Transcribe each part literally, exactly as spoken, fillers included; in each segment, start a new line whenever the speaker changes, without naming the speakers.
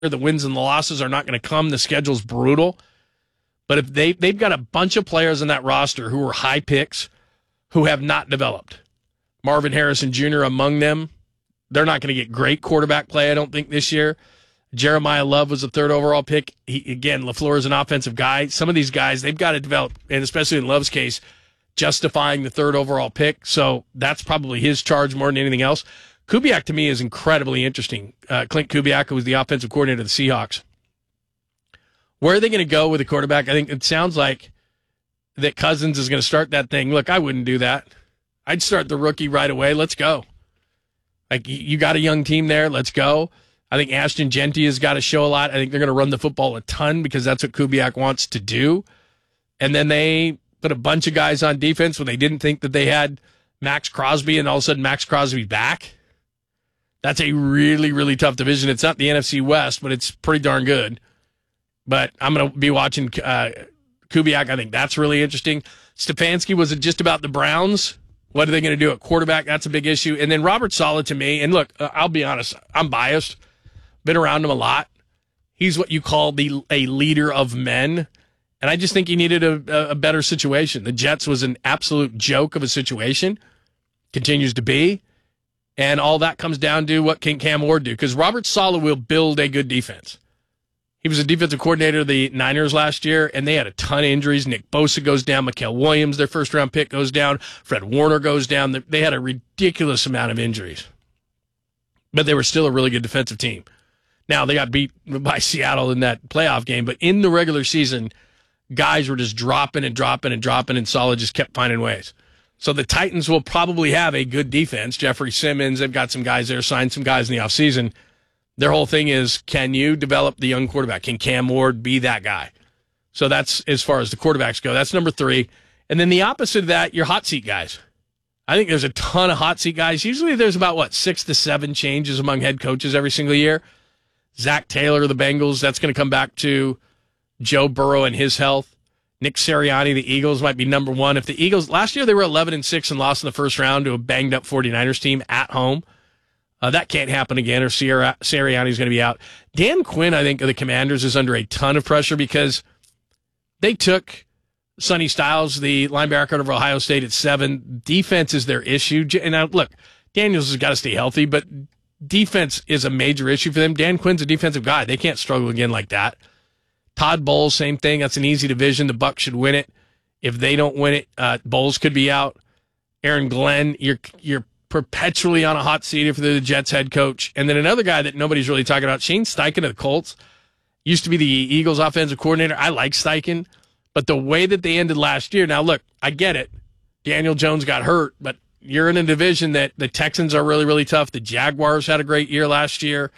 The wins and the losses are not going to come. The schedule's brutal. But if they, they've got a bunch of players in that roster who are high picks who have not developed. Marvin Harrison Junior among them. They're not going to get great quarterback play, I don't think, this year. Jeremiah Love was the third overall pick. He, again, LaFleur is an offensive guy. Some of these guys, they've got to develop, and especially in Love's case, justifying the third overall pick. So that's probably his charge more than anything else. Kubiak, to me, is incredibly interesting. Uh, Clint Kubiak, who was the offensive coordinator of the Seahawks. Where are they going to go with the quarterback? I think it sounds like that Cousins is going to start that thing. Look, I wouldn't do that. I'd start the rookie right away. Let's go. Like, you got a young team there. Let's go. I think Ashton Genty has got to show a lot. I think they're going to run the football a ton because that's what Kubiak wants to do. And then they put a bunch of guys on defense when they didn't think that they had Max Crosby, and all of a sudden Max Crosby's back. That's a really, really tough division. It's not the N F C West, but it's pretty darn good. But I'm going to be watching uh, Kubiak. I think that's really interesting. Stefanski, was it just about the Browns? What are they going to do at quarterback? That's a big issue. And then Robert Saleh, to me, and look, uh, I'll be honest, I'm biased. Been around him a lot. He's what you call the a leader of men. And I just think he needed a, a better situation. The Jets was an absolute joke of a situation. Continues to be. And all that comes down to what can Cam Ward do? Because Robert Saleh will build a good defense. He was a defensive coordinator of the Niners last year, and they had a ton of injuries. Nick Bosa goes down. Mikael Williams, their first-round pick, goes down. Fred Warner goes down. They had a ridiculous amount of injuries. But they were still a really good defensive team. Now, they got beat by Seattle in that playoff game, but in the regular season, guys were just dropping and dropping and dropping, and Saleh just kept finding ways. So the Titans will probably have a good defense. Jeffrey Simmons, they've got some guys there, signed some guys in the offseason. Their whole thing is, can you develop the young quarterback? Can Cam Ward be that guy? So that's as far as the quarterbacks go. That's number three. And then the opposite of that, your hot seat guys. I think there's a ton of hot seat guys. Usually there's about, what, six to seven changes among head coaches every single year. Zach Taylor of the Bengals, that's going to come back to Joe Burrow and his health. Nick Sirianni, the Eagles, might be number one. If the Eagles, last year they were eleven and six and lost in the first round to a banged-up 49ers team at home. Uh, that can't happen again, or Sirianni's going to be out. Dan Quinn, I think, of the Commanders is under a ton of pressure because they took Sonny Styles, the linebacker of Ohio State, at seven. Defense is their issue. And now, look, Daniels has got to stay healthy, but defense is a major issue for them. Dan Quinn's a defensive guy. They can't struggle again like that. Todd Bowles, same thing. That's an easy division. The Bucs should win it. If they don't win it, uh, Bowles could be out. Aaron Glenn, you're you're perpetually on a hot seat if they're the Jets head coach. And then another guy that nobody's really talking about, Shane Steichen of the Colts, used to be the Eagles offensive coordinator. I like Steichen, but the way that they ended last year, now look, I get it. Daniel Jones got hurt, but you're in a division that the Texans are really, really tough. The Jaguars had a great year last year.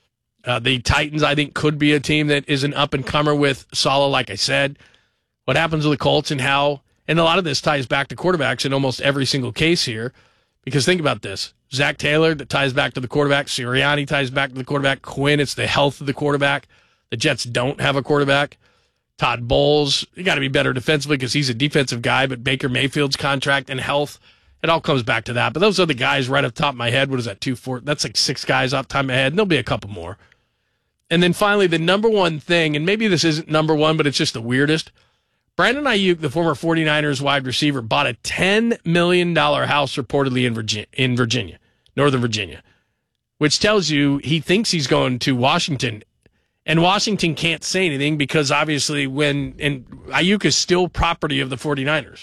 Uh, the Titans, I think, could be a team that is an up-and-comer with Saleh, like I said. What happens with the Colts and how, and a lot of this ties back to quarterbacks in almost every single case here, because think about this. Zach Taylor, that ties back to the quarterback. Sirianni ties back to the quarterback. Quinn, it's the health of the quarterback. The Jets don't have a quarterback. Todd Bowles, you got to be better defensively because he's a defensive guy, but Baker Mayfield's contract and health, it all comes back to that. But those are the guys right off the top of my head. What is that, two, four? That's like six guys off the top of my head, and there'll be a couple more. And then finally, the number one thing, and maybe this isn't number one, but it's just the weirdest. Brandon Ayuk, the former 49ers wide receiver, bought a ten million dollars house reportedly in Virginia, in Virginia, Northern Virginia, which tells you he thinks he's going to Washington. And Washington can't say anything because obviously when, and Ayuk is still property of the 49ers.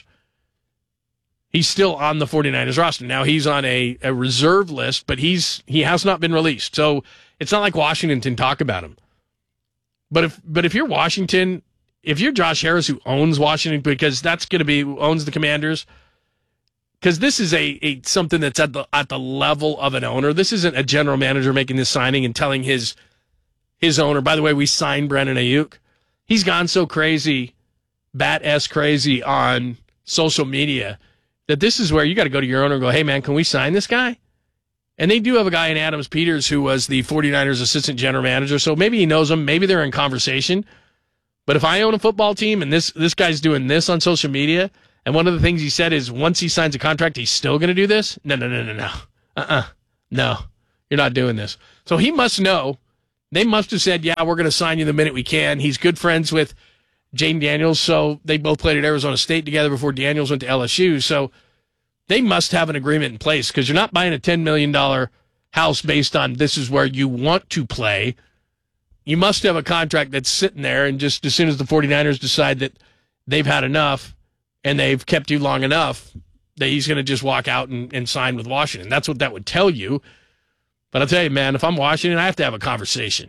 He's still on the 49ers roster. Now he's on a, a reserve list, but he's he has not been released. So it's not like Washington can talk about him. But if but if you're Washington, if you're Josh Harris who owns Washington, because that's going to be who owns the Commanders, because this is a, a something that's at the at the level of an owner. This isn't a general manager making this signing and telling his his owner, by the way, we signed Brandon Ayuk. He's gone so crazy, bat-esque crazy on social media that this is where you got to go to your owner and go, hey, man, can we sign this guy? And they do have a guy in Adams Peters who was the 49ers assistant general manager, so maybe he knows him. Maybe they're in conversation. But if I own a football team and this this guy's doing this on social media, and one of the things he said is once he signs a contract, he's still going to do this? No, no, no, no, no. Uh-uh. No, you're not doing this. So he must know They must have said, yeah, we're going to sign you the minute we can. He's good friends with Jane Daniels, so they both played at Arizona State together before Daniels went to L S U. So they must have an agreement in place because you're not buying a ten million dollars house based on this is where you want to play. You must have a contract that's sitting there, and just as soon as the 49ers decide that they've had enough and they've kept you long enough, that he's going to just walk out and, and sign with Washington. That's what that would tell you. But I'll tell you, man, if I'm Washington, I have to have a conversation.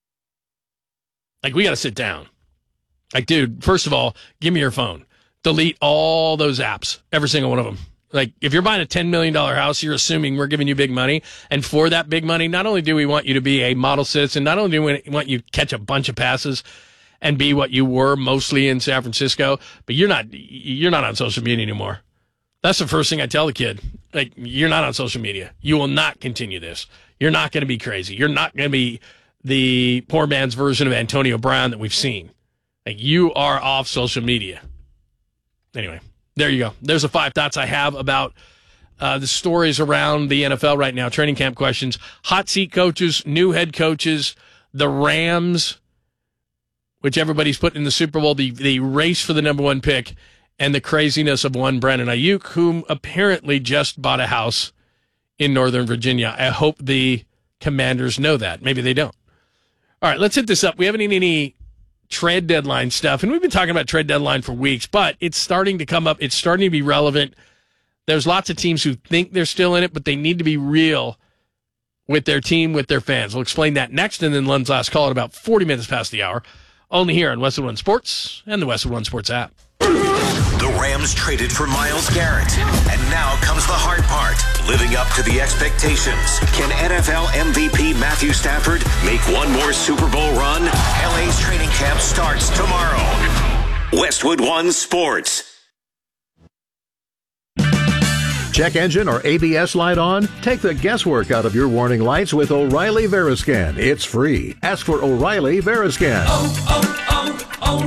Like, we got to sit down. Like, dude, first of all, give me your phone. Delete all those apps, every single one of them. Like, if you're buying a ten million dollars house, you're assuming we're giving you big money. And for that big money, not only do we want you to be a model citizen, not only do we want you to catch a bunch of passes and be what you were mostly in San Francisco, but you're not, you're not on social media anymore. That's the first thing I tell the kid. Like, you're not on social media. You will not continue this. You're not going to be crazy. You're not going to be the poor man's version of Antonio Brown that we've seen. Like, you are off social media. Anyway, there you go. There's the five thoughts I have about uh, the stories around the N F L right now. Training camp questions. Hot seat coaches, new head coaches, the Rams, which everybody's putting in the Super Bowl, the, the race for the number one pick, and the craziness of one Brandon Ayuk, whom apparently just bought a house in Northern Virginia. I hope the Commanders know that. Maybe they don't. All right, let's hit this up. We haven't had any trade deadline stuff, and we've been talking about trade deadline for weeks, but it's starting to come up. It's starting to be relevant. There's lots of teams who think they're still in it, but they need to be real with their team, with their fans. We'll explain that next, and then Lund's last call at about forty minutes past the hour, only here on Westwood One Sports and the Westwood One Sports app.
The Rams traded for Myles Garrett, and now comes the hard part, living up to the expectations. Can N F L M V P Matthew Stafford make one more Super Bowl run? L A's training camp starts tomorrow. Westwood One Sports.
Check engine or A B S light on? Take the guesswork out of your warning lights with O'Reilly Veriscan. It's free. Ask for O'Reilly Veriscan.
Oh,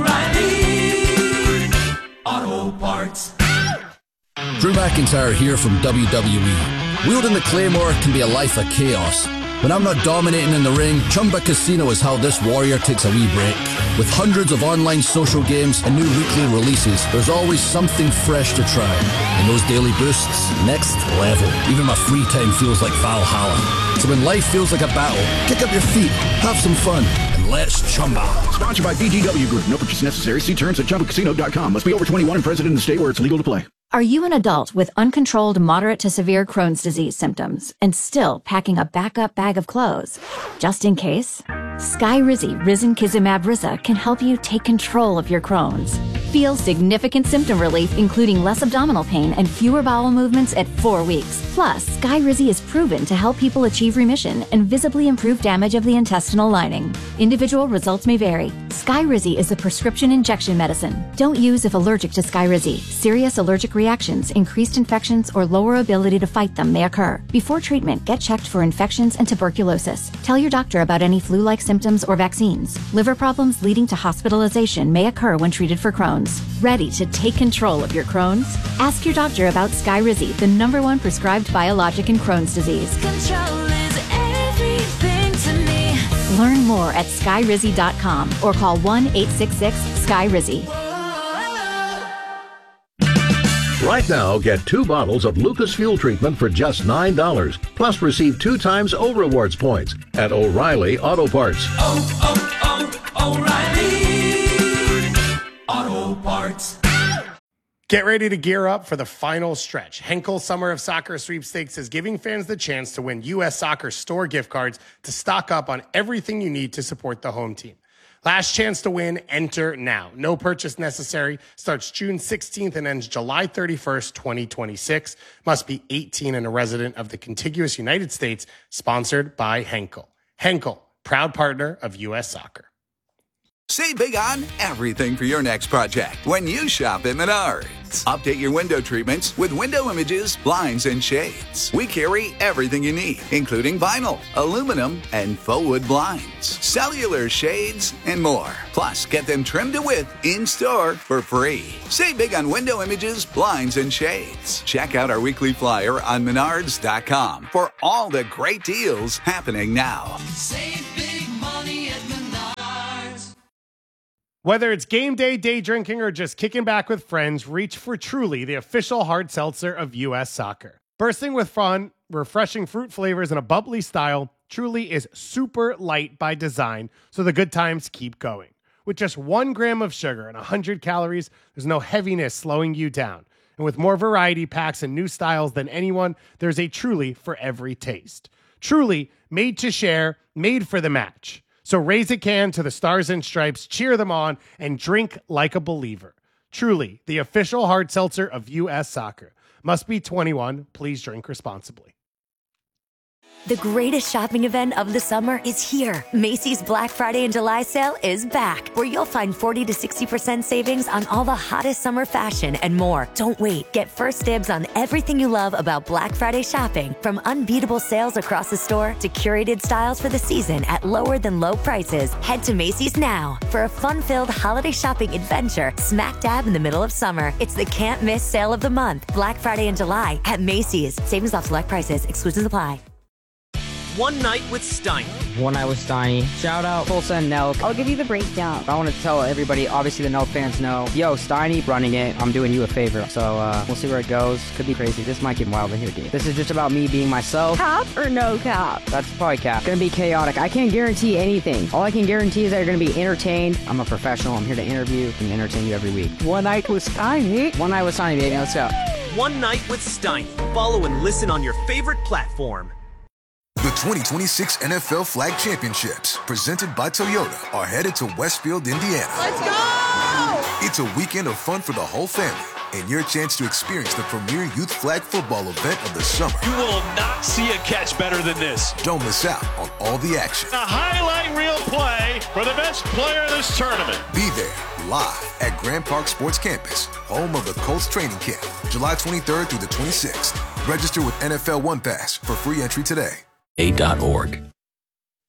oh, oh, O'Reilly Auto Parts.
Drew McIntyre here from W W E. Wielding the Claymore can be a life of chaos. When I'm not dominating in the ring, Chumba Casino is how this warrior takes a wee break. With hundreds of online social games and new weekly releases, there's always something fresh to try. And those daily boosts, next level. Even my free time feels like Valhalla. So when life feels like a battle, kick up your feet, have some fun, and let's Chumba.
Sponsored by B G W Group. No purchase necessary. See terms at chumba casino dot com. Must be over twenty-one and present in the state where it's legal to play.
Are you an adult with uncontrolled moderate to severe Crohn's disease symptoms and still packing a backup bag of clothes? Just in case? Skyrizi Risankizumab Riza can help you take control of your Crohn's. Feel significant symptom relief, including less abdominal pain and fewer bowel movements at four weeks. Plus, Skyrizi is proven to help people achieve remission and visibly improve damage of the intestinal lining. Individual results may vary. Skyrizi is a prescription injection medicine. Don't use if allergic to Skyrizi. Serious allergic reactions, increased infections, or lower ability to fight them may occur. Before treatment, get checked for infections and tuberculosis. Tell your doctor about any flu-like symptoms or vaccines. Liver problems leading to hospitalization may occur when treated for Crohn's. Ready to take control of your Crohn's? Ask your doctor about Skyrizi, the number one prescribed biologic in Crohn's disease.
Control is everything to me.
Learn more at skyrizi dot com or call one eight six six sky rizi.
Right now, get two bottles of Lucas Fuel Treatment for just nine dollars. Plus, receive two times O Rewards points at O'Reilly Auto Parts.
Oh, oh, oh, O'Reilly Auto Parts.
Get ready to gear up for the final stretch. Henkel Summer of Soccer Sweepstakes is giving fans the chance to win U S Soccer store gift cards to stock up on everything you need to support the home team. Last chance to win, enter now. No purchase necessary. Starts June sixteenth and ends July thirty-first, twenty twenty-six. Must be eighteen and a resident of the contiguous United States. Sponsored by Henkel. Henkel, proud partner of U S Soccer.
Save big on everything for your next project when you shop at Menards. Update your window treatments with window images, blinds, and shades. We carry everything you need, including vinyl, aluminum, and faux wood blinds, cellular shades, and more. Plus, get them trimmed to width in-store for free. Save big on window images, blinds, and shades. Check out our weekly flyer on menards dot com for all the great deals happening now.
Save big money
Whether it's game day, day drinking, or just kicking back with friends, reach for Truly, the official hard seltzer of U S Soccer. Bursting with fun, refreshing fruit flavors, and a bubbly style, Truly is super light by design, so the good times keep going. With just one gram of sugar and one hundred calories, there's no heaviness slowing you down. And with more variety packs and new styles than anyone, there's a Truly for every taste. Truly, made to share, made for the match. So raise a can to the Stars and Stripes, cheer them on, and drink like a believer. Truly, the official hard seltzer of U S Soccer. Must be twenty-one. Please drink responsibly.
The greatest shopping event of the summer is here. Macy's Black Friday and July sale is back, where you'll find forty to sixty percent savings on all the hottest summer fashion and more. Don't wait. Get first dibs on everything you love about Black Friday shopping, from unbeatable sales across the store to curated styles for the season at lower than low prices. Head to Macy's now for a fun-filled holiday shopping adventure smack dab in the middle of summer. It's the can't miss sale of the month. Black Friday and July at Macy's. Savings off select prices. Exclusions apply.
One Night with Steiny.
One Night with Steiny. Shout out Tulsa and Nelk.
I'll give you the breakdown.
I want to tell everybody, obviously the Nelk fans know, yo, Steiny running it, I'm doing you a favor. So uh, we'll see where it goes. Could be crazy. This might get wild in here, dude. This is just about me being myself.
Cap or no cap?
That's probably cap. Gonna be chaotic. I can't guarantee anything. All I can guarantee is that you're gonna be entertained. I'm a professional. I'm here to interview and entertain you every week.
One Night with Steiny.
One Night with Steiny, baby. Let's go.
One Night with Steiny. Follow and listen on your favorite platform.
The twenty twenty-six N F L Flag Championships, presented by Toyota, are headed to Westfield, Indiana.
Let's go!
It's a weekend of fun for the whole family, and your chance to experience the premier youth flag football event of the summer.
You will not see a catch better than this.
Don't miss out on all the action.
A highlight reel play for the best player of this tournament.
Be there live at Grand Park Sports Campus, home of the Colts training camp, July twenty-third through the twenty-sixth. Register with N F L One Pass for free entry today.
A dot org.